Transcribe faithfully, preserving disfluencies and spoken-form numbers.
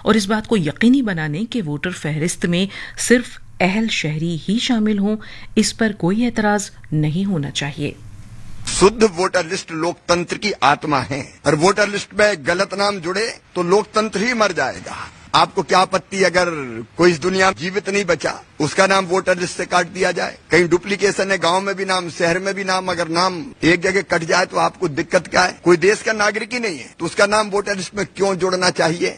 और इस बात को यकीनी बनाने कि वोटर फहरिस्त में सिर्फ अहल शहरी ही शामिल हों, इस पर कोई एतराज नहीं होना चाहिए। शुद्ध वोटर लिस्ट लोकतंत्र की आत्मा है और वोटर लिस्ट में गलत नाम जुड़े तो लोकतंत्र ही मर जाएगा। आपको क्या आपत्ति अगर कोई इस दुनिया में जीवित नहीं बचा, उसका नाम वोटर लिस्ट से काट दिया जाए? कहीं डुप्लीकेशन है, गांव में भी नाम, शहर में भी नाम, अगर नाम एक जगह कट जाए तो आपको दिक्कत क्या है? कोई देश का नागरिक ही नहीं है तो उसका नाम वोटर लिस्ट में क्यों जोड़ना चाहिए?